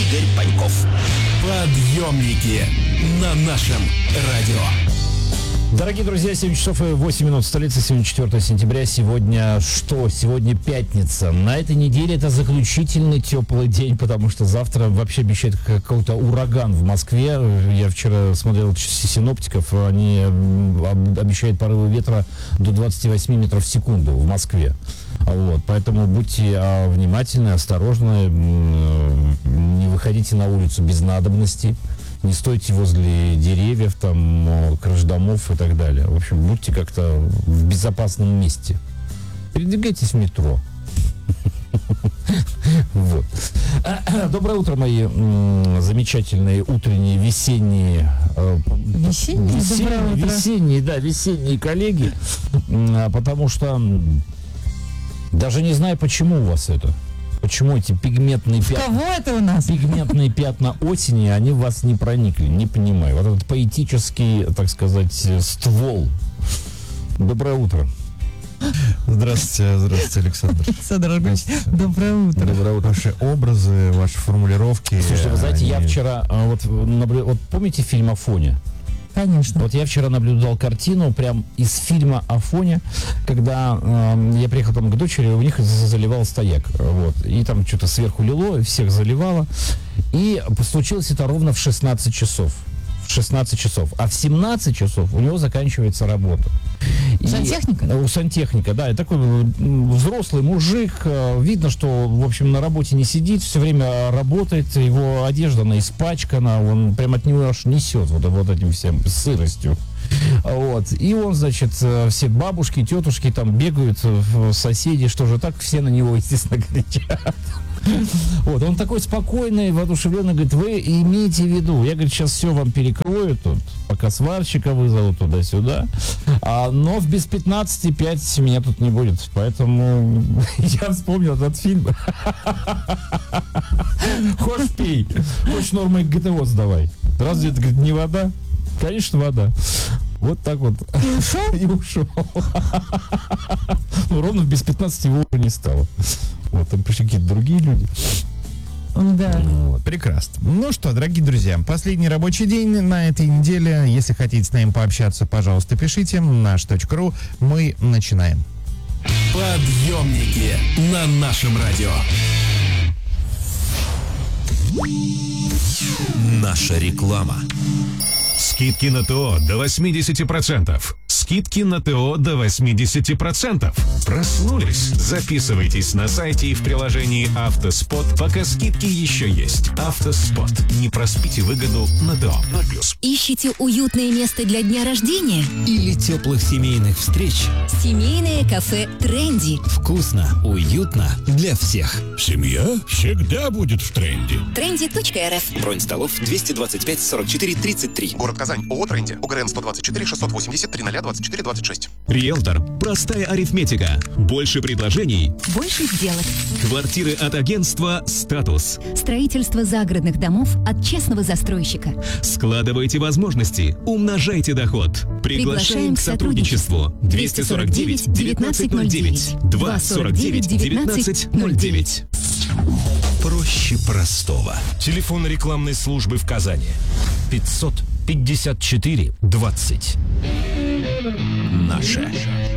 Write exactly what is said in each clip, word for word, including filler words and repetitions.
Игорь Паньков. Подъемники на нашем радио. Дорогие друзья, семь часов и восемь минут в столице, сегодня четвёртое сентября. Сегодня что? Сегодня пятница. На этой неделе это заключительный теплый день, потому что завтра вообще обещает какой-то ураган в Москве. Я вчера смотрел синоптиков, они обещают порывы ветра до двадцати восьми метров в секунду в Москве. Вот, поэтому будьте внимательны, осторожны, не выходите на улицу без надобности. Не стойте возле деревьев, там, крыш домов и так далее. В общем, будьте как-то в безопасном месте. Передвигайтесь в метро. Вот. Доброе утро, мои замечательные утренние, весенние... Весенние? Весенние, весенние, да, весенние коллеги. Потому что даже не знаю, почему у вас это. Почему эти пигментные пятна... Кого это у нас? Пигментные пятна осени, они в вас не проникли, не понимаю. Вот этот поэтический, так сказать, ствол. Доброе утро. Здравствуйте, здравствуйте, Александр. Александр Аргунович, доброе утро. Доброе утро. Ваши образы, ваши формулировки. Слушайте, вы знаете, они... я вчера, вот, наблю... вот помните фильм «Афоня»? Конечно. Вот я вчера наблюдал картину прям из фильма «Афоня», когда э, я приехал там к дочери, у них заливал стояк. Вот, и там что-то сверху лило, всех заливало. И случилось это ровно в шестнадцать часов. В шестнадцать часов. А в семнадцать часов у него заканчивается работа. Сантехника? И, у сантехника, да. И такой взрослый мужик. Видно, что, в общем, на работе не сидит, все время работает. Его одежда, она испачкана. Он прям от него аж несет вот, вот этим всем сыростью. Вот. И он, значит, все бабушки, тетушки там бегают, соседи, что же так, все на него, естественно, кричат. Вот, он такой спокойный, воодушевленный, говорит, вы имейте в виду, я, говорит, сейчас все вам перекрою тут, пока сварщика вызовут туда-сюда, а, но в без пятнадцати пять меня тут не будет, поэтому я вспомнил этот фильм. Хочешь пей, хочешь нормы ГТО сдавай. Разве это, говорит, не вода? Конечно, вода. Вот так вот. И ушел? И ушел. Ну, ровно в без пятнадцати его уже не стало. Вот, там пришли какие-то другие люди. Да. Вот, прекрасно. Ну что, дорогие друзья, последний рабочий день на этой неделе. Если хотите с нами пообщаться, пожалуйста, пишите. наш точка ру. Мы начинаем. Подъемники на нашем радио. Наша реклама. Скидки на ТО до восемьдесят процентов. Скидки на ТО до восемьдесят процентов. Проснулись? Записывайтесь на сайте и в приложении «Автоспот», пока скидки еще есть. «Автоспот». Не проспите выгоду на ТО. ноль плюс. Ищите уютное место для дня рождения? Или теплых семейных встреч. Семейное кафе «Тренди». Вкусно, уютно для всех. Семья всегда будет в тренде. тренди точка эр эф. Бронь столов двести двадцать пять сорок четыре тридцать три. Город Казань. ООО «Тренди». ОГРН сто двадцать четыре шестьсот восемьдесят три ноль двадцать четыре двадцать шесть. Риэлтор. Простая арифметика. Больше предложений. Больше сделок. Квартиры от агентства «Статус». Строительство загородных домов от честного застройщика. Складывайте возможности. Умножайте доход. Приглашаем к сотрудничеству. двести сорок девять девятнадцать ноль девять. двести сорок девять девятнадцать ноль девять. Проще простого. Телефон рекламной службы в Казани. пятьсот пятьдесят четыре двадцать. Наше.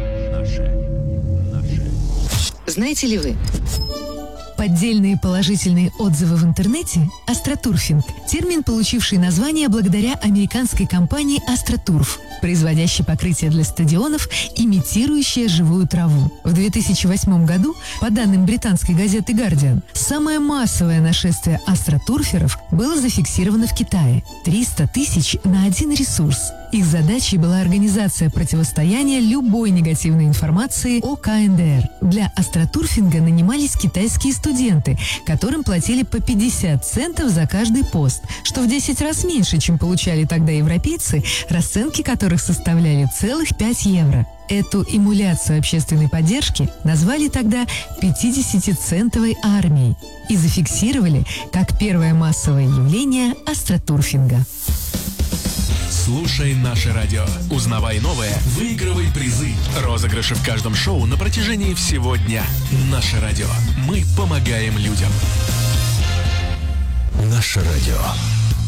Знаете ли вы? Поддельные положительные отзывы в интернете – астротурфинг. Термин, получивший название благодаря американской компании «Астротурф», производящей покрытие для стадионов, имитирующее живую траву. В две тысячи восьмом году, по данным британской газеты «Гардиан», самое массовое нашествие астротурферов было зафиксировано в Китае – триста тысяч на один ресурс. Их задачей была организация противостояния любой негативной информации о ка эн дэ эр. Для астротурфинга нанимались китайские студенты, которым платили по пятьдесят центов за каждый пост, что в десять раз меньше, чем получали тогда европейцы, расценки которых составляли целых пять евро. Эту эмуляцию общественной поддержки назвали тогда пятидесятицентовой армией и зафиксировали как первое массовое явление астротурфинга. Слушай наше радио. Узнавай новое, выигрывай призы. Розыгрыши в каждом шоу на протяжении всего дня. Наше радио. Мы помогаем людям. Наше радио.